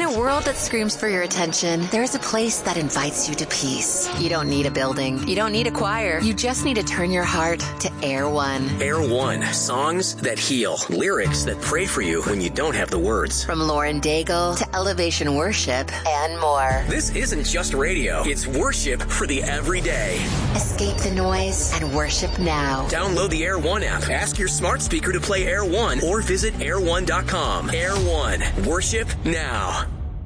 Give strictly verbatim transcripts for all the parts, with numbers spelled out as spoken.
a world that screams for your attention, there's a place that invites you to peace. You don't need a building. You don't need a choir. You just need to turn your heart to Air One. Air One. Songs that heal. Lyrics that pray for you when you don't have the words. From Lauren Daigle to Elevation Worship and more. This isn't just radio. It's worship for the everyday. Escape the noise and worship now. Download the Air One app. Ask your smart speaker to play Air One or visit air one dot com. Air One. Worship now.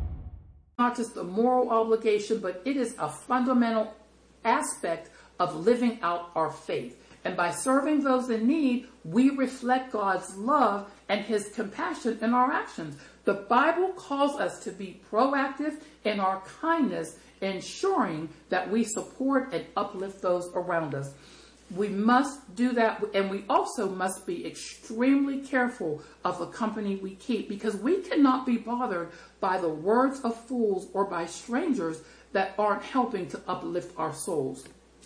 Not just a moral obligation, but it is a fundamental aspect of living out our faith. And by serving those in need, we reflect God's love and his compassion in our actions. The Bible calls us to be proactive in our kindness, ensuring that we support and uplift those around us. We must do that, and we also must be extremely careful of the company we keep, because we cannot be bothered by the words of fools or by strangers that aren't helping to uplift our souls.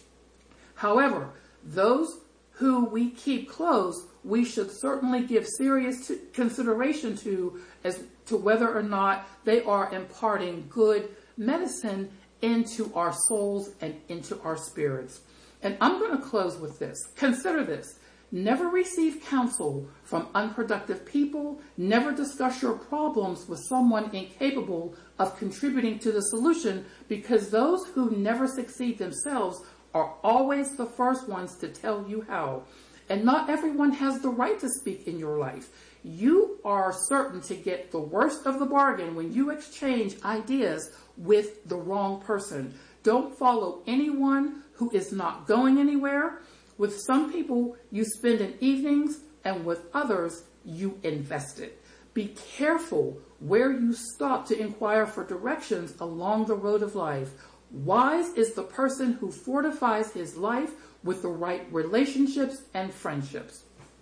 However, those who we keep close, we should certainly give serious to, consideration to as to whether or not they are imparting good medicine into our souls and into our spirits. And I'm going to close with this. Consider this. Never receive counsel from unproductive people. Never discuss your problems with someone incapable of contributing to the solution, because those who never succeed themselves are always the first ones to tell you how. And not everyone has the right to speak in your life. You are certain to get the worst of the bargain when you exchange ideas with the wrong person. Don't follow anyone who is not going anywhere. With some people, you spend an evenings, and with others, you invest it. Be careful where you stop to inquire for directions along the road of life. Wise is the person who fortifies his life with the right relationships and friendships.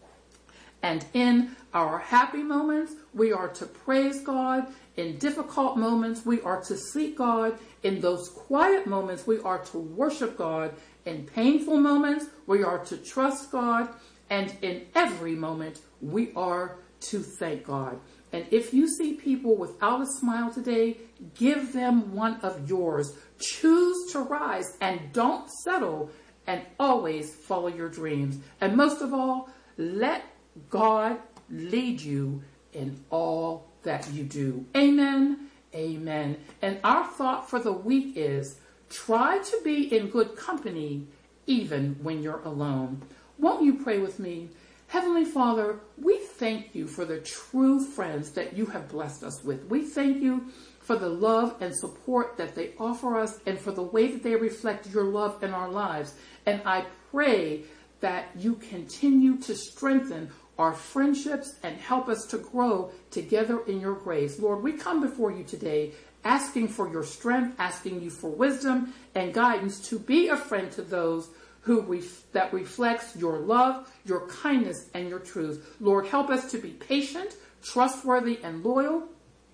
And in our happy moments, we are to praise God. In difficult moments, we are to seek God. In those quiet moments, we are to worship God. In painful moments, we are to trust God. And in every moment, we are to thank God. And if you see people without a smile today, give them one of yours. Choose to rise and don't settle, and always follow your dreams. And most of all, let God lead you in all that you do. Amen. Amen. And our thought for the week is, try to be in good company even when you're alone. Won't you pray with me? Heavenly Father, we thank you for the true friends that you have blessed us with. We thank you for the love and support that they offer us, and for the way that they reflect your love in our lives. And I pray that you continue to strengthen our friendships and help us to grow together in your grace. Lord, we come before you today asking for your strength, asking you for wisdom and guidance to be a friend to those who ref- that reflects your love, your kindness, and your truth. Lord, help us to be patient, trustworthy, and loyal.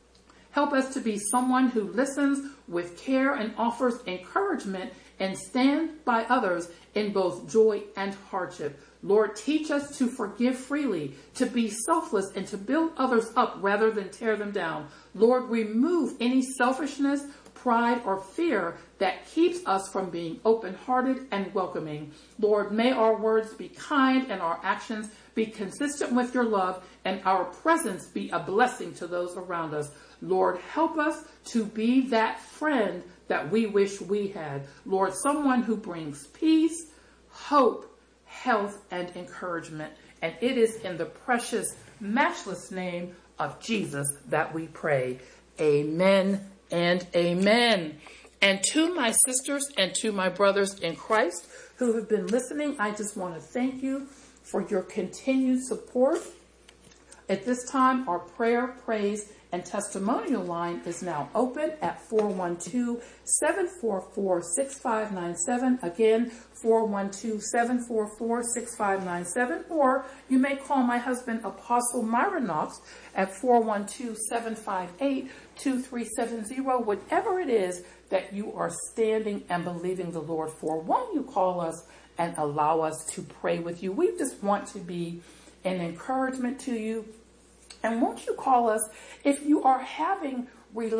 Help us to be someone who listens with care and offers encouragement and stand by others in both joy and hardship. Lord, teach us to forgive freely, to be selfless, and to build others up rather than tear them down. Lord, remove any selfishness, pride, or fear that keeps us from being open-hearted and welcoming. Lord, may our words be kind and our actions be consistent with your love, and our presence be a blessing to those around us. Lord, help us to be that friend that we wish we had. Lord, someone who brings peace, hope, health, and encouragement. And it is in the precious, matchless name of Jesus that we pray. Amen and amen. And to my sisters and to my brothers in Christ who have been listening, I just want to thank you for your continued support. At this time, our prayer, praise, and testimonial line is now open at four one two, seven four four, six five nine seven. Again, four one two, seven four four, six five nine seven. Or you may call my husband, Apostle Myron Knox, at four one two, seven five eight, two three seven zero. Whatever it is that you are standing and believing the Lord for, won't you call us and allow us to pray with you? We just want to be an encouragement to you. And won't you call us if you are having relations